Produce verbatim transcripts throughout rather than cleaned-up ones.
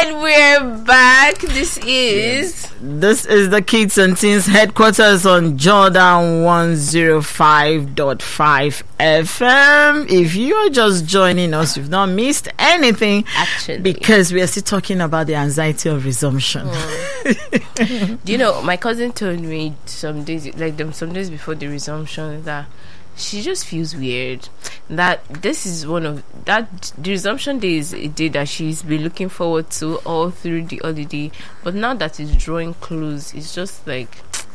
And we're back. This is This is the Kids and Teens headquarters on Jordan one oh five point five F M. If you're just joining us, you've not missed anything. Actually, because we are still talking about the anxiety of resumption. Oh. Do you know, my cousin told me some days, like them some days before the resumption, that she just feels weird. That this is one of that the resumption day is a day that she's been looking forward to all through the holiday, but now that it's drawing close, it's just like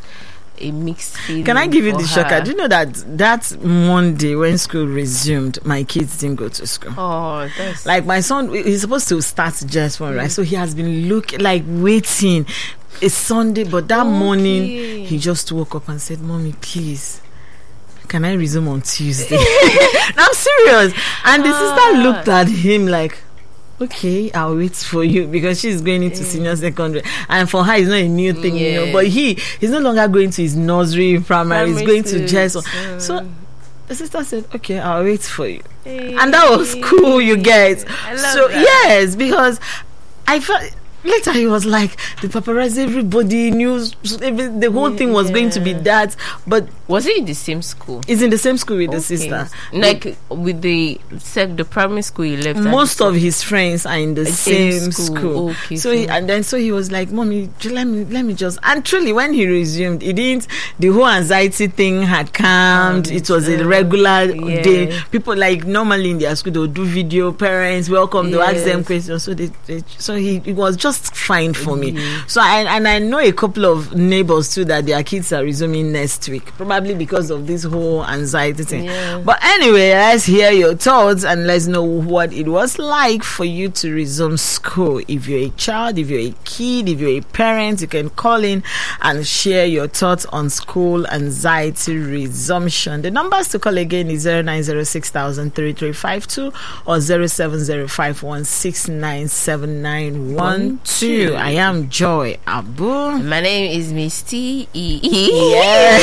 a mixed feeling. Can I give you for the her. shocker? Do you know that that Monday when school resumed, my kids didn't go to school? Oh, that's Like my son, he's supposed to start just one, right? So he has been looking, like waiting. It's Sunday, but that Okay. morning he just woke up and said, "Mommy, please, can I resume on Tuesday?" Now I'm serious. And the Ah. sister looked at him like, "Okay, I'll wait for you," because she's going into senior secondary, and for her it's not a new thing, you know. Yeah. But he he's no longer going to his nursery, primary. He's Primary going to school. just Mm. so. The sister said, "Okay, I'll wait for you," and that was cool. You get I love so that. yes, because I felt. Later he was like, the paparazzi, everybody knew every, the whole thing was going to be Yeah. that, but Was it in the same school? it's in the same school with the Okay. sister. Like with the sec, the primary school he left. Most and of his friends are in the The same, same school. school. Okay, so he, so- and then so he was like, "Mommy, j- let me let me just." And truly, when he resumed, it didn't. The whole anxiety thing had calmed. Um, it was a uh, regular yeah. day. People like normally in their school they would do video. Parents welcome. They ask them Yes. questions. So they, they so he it was just fine for me. Mhm. So I and I know a couple of neighbors too that their kids are resuming next week, probably because of this whole anxiety thing. Yeah. But anyway, let's hear your thoughts and let's know what it was like for you to resume school. If you're a child, if you're a kid, if you're a parent, you can call in and share your thoughts on school anxiety resumption. The numbers to call again is zero nine zero six thousand three three five two or zero seven zero five one six nine seven nine one two. I am Joy Abu. My name is Misty E E. Yeah.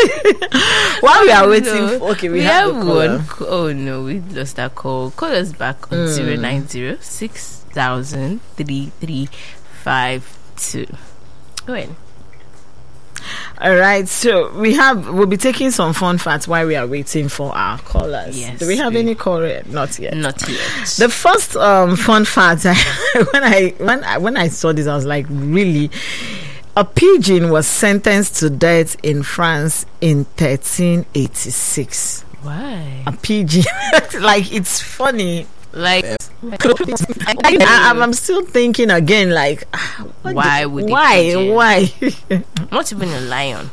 While we are waiting, No, for, okay, we, we have, have a caller. one. c- Oh no, we lost that call. Call us back on Mm. zero nine zero six thousand three three five two. Go ahead. All right, so we have we'll be taking some fun facts while we are waiting for our callers. Yes, Do we have we- any caller? Not yet. Not yet. The first um, fun fact, I, when I when I when I saw this, I was like, really? A pigeon was sentenced to death in France in thirteen eighty-six. Why? A pigeon, like it's funny. Like, I, I, I'm still thinking again, like, ah, what Why the- would a why pigeon- why? not even a lion.